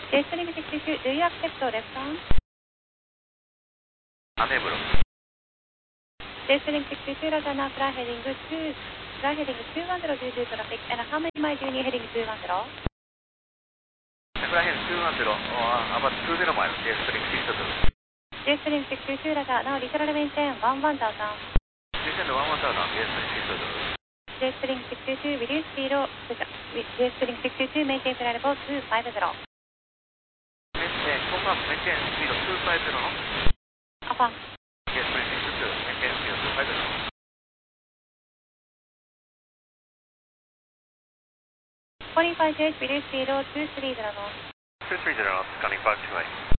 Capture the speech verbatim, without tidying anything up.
J Spring six two two, do you accept left on? Unable. J Spring six two two, Roger, now fly heading to, fly heading two one zero two two traffic, and how many miles do you need heading two one zero? Fly heading two one zero, uh, about two zero miles, J Spring six two two. J Spring six two two, Roger, now literally maintain one one thousand. Descend one one thousand, J Spring six two two. J Spring six two two, reduce speed, J Spring six two two, maintain flight level two five zero. Maintain, confirm, maintain speed two five zero の Affirm. J Spring six two two, maintain speed two five zero. forty-five J, reduce speed two three zero knots. two three zero knots, coming back to right.